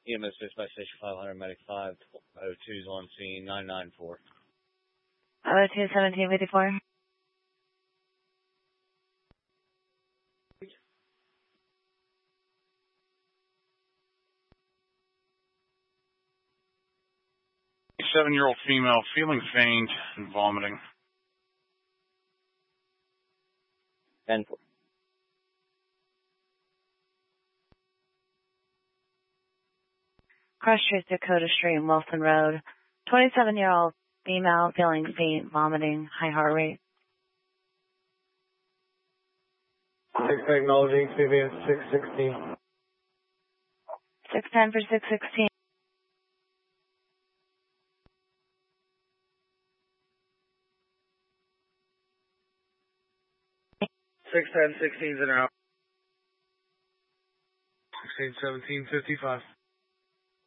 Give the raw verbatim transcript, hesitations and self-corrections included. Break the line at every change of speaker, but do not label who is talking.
E M S Dispatch Station five hundred, Medic five, oh two's on scene, nine nine four.
oh two, seventeen fifty-four.
Seven-year-old female feeling faint and vomiting.
ten four.
Cross Street, Dakota Street, Wilson Road. twenty-seven-year-old female feeling faint, vomiting, high heart rate.
Six technology, C V S six sixteen.
six ten for six sixteen.
Six ten, sixteen's in out. Sixteen, seventeen, fifty-five.